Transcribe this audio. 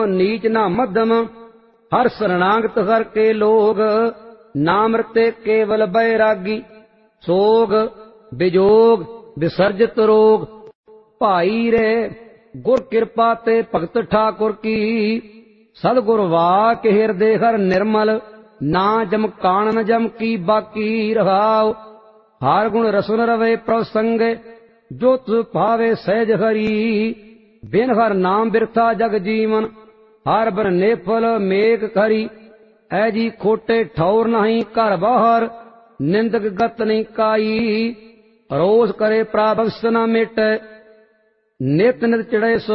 नीच ना मध्यम हर शरणागत हर के लोग नाम रते केवल बैरागी सोग बिजोग विसर्जित रोग भाई रे गुर कृपा ते भगत ठाकुर की सदगुर वाक हृदय हर निर्मल ना जम कानन जम की बाकी रहाओ हर गुण रसन रवे प्रसंग जो तुझ भावे सहज हरी बिन हर नाम बिरथा जग जीवन हर बन नेफल मेघ खरी ऐजी खोटे ठौर नहीं घर बाहर निंदक गत नहीं काई रोज करे प्राबक्ष न मिट नित नित चढ़े